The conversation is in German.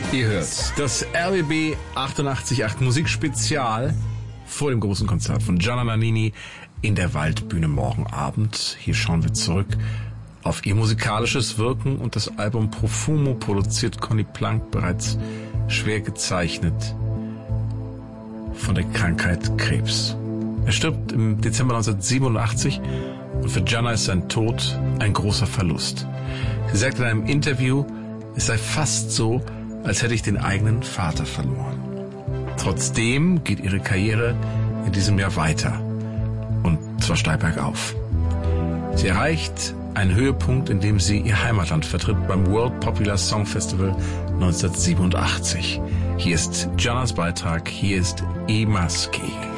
Ihr hört das RBB 88.8 Musikspezial vor dem großen Konzert von Gianna Nannini in der Waldbühne morgen Abend. Hier schauen wir zurück auf ihr musikalisches Wirken und das Album Profumo, produziert Conny Plank, bereits schwer gezeichnet von der Krankheit Krebs. Er stirbt im Dezember 1987 und für Gianna ist sein Tod ein großer Verlust. Sie sagt in einem Interview, es sei fast so, als hätte ich den eigenen Vater verloren. Trotzdem geht ihre Karriere in diesem Jahr weiter. Und zwar steil bergauf. Sie erreicht einen Höhepunkt, in dem sie ihr Heimatland vertritt beim World Popular Song Festival 1987. Hier ist Giannas Beitrag, hier ist E Maschi.